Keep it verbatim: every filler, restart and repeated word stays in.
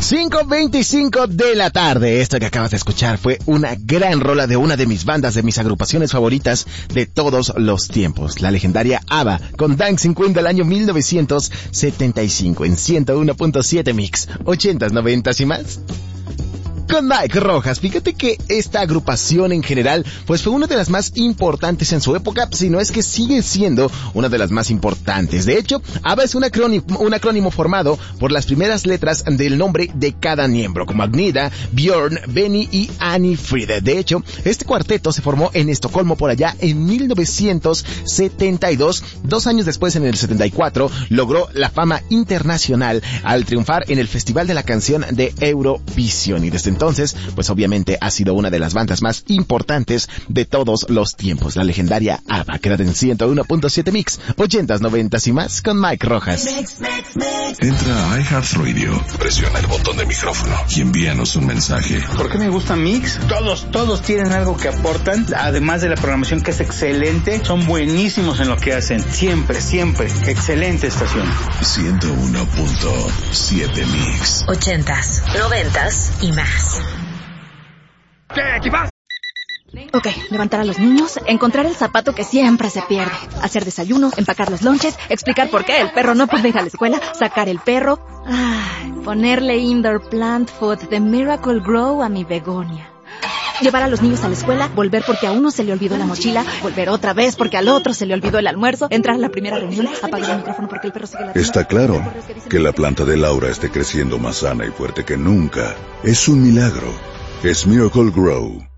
cinco veinticinco de la tarde. Esto que acabas de escuchar fue una gran rola de una de mis bandas, de mis agrupaciones favoritas de todos los tiempos, la legendaria ABBA, con Dancing Queen del año mil novecientos setenta y cinco en ciento uno punto siete Mix, ochentas, noventas y más. Con Mike Rojas. Fíjate que esta agrupación en general pues fue una de las más importantes en su época, si no es que sigue siendo una de las más importantes. De hecho, ABBA es un acrónimo, un acrónimo formado por las primeras letras del nombre de cada miembro, como Agnida, Björn, Benny y Annie Friede. De hecho, este cuarteto se formó en Estocolmo por allá en mil novecientos setenta y dos. Dos años después, en el setenta y cuatro, logró la fama internacional al triunfar en el Festival de la Canción de Eurovisión. Y desde entonces, pues obviamente ha sido una de las bandas más importantes de todos los tiempos, la legendaria ABBA. Quédate en ciento uno punto siete Mix, ochentas, noventas y más con Mike Rojas. Entra a iHeartRadio, presiona el botón de micrófono y envíanos un mensaje. ¿Por qué me gusta Mix? Todos, todos tienen algo que aportan, además de la programación que es excelente, son buenísimos en lo que hacen. Siempre, siempre, excelente estación. ciento uno punto siete Mix. Ochentas, noventas y más. ¿Qué? ¿Qué pasa? Ok, levantar a los niños, encontrar el zapato que siempre se pierde, hacer desayuno, empacar los lonches, explicar por qué el perro no puede ir a la escuela, sacar el perro, ay, ponerle indoor plant food de Miracle Grow a mi begonia. Llevar a los niños a la escuela, volver porque a uno se le olvidó la mochila, volver otra vez porque al otro se le olvidó el almuerzo, entrar a la primera reunión, apagar el micrófono porque el perro sigue ladrando. Está claro que la planta de Laura esté creciendo más sana y fuerte que nunca. Es un milagro. Es Miracle Grow.